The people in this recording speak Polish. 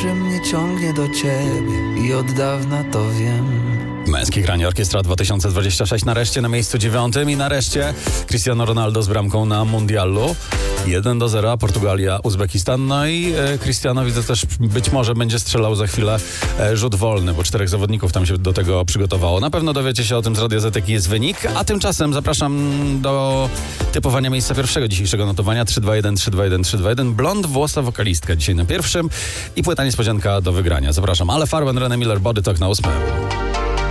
że mnie ciągnie do ciebie i od dawna to wiem. Męskie granie Orkiestra 2026 nareszcie na miejscu 9 i nareszcie Cristiano Ronaldo z bramką na Mundialu. 1-0, Portugalia, Uzbekistan. No i Cristiano, widzę, też być może będzie strzelał za chwilę rzut wolny, bo 4 zawodników tam się do tego przygotowało. Na pewno dowiecie się o tym z Radio Z, jaki jest wynik, a tymczasem zapraszam do typowania miejsca pierwszego dzisiejszego notowania. 3-2-1, 3-2-1, 3-2-1. Blond włosa wokalistka dzisiaj na pierwszym i płyta niespodzianka do wygrania. Zapraszam. Ale Farben, René Miller, Body Talk na 8.